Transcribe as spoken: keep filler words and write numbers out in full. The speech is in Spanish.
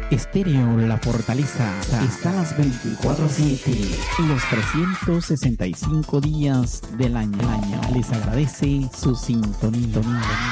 Estéreo La Fortaleza. Estás veinticuatro siete. Los trescientos sesenta y cinco días del año. Les agradece su sintonía.